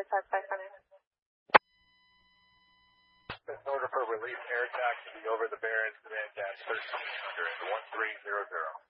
In order for relief air taxi to be over the bear incident at 1300 1300.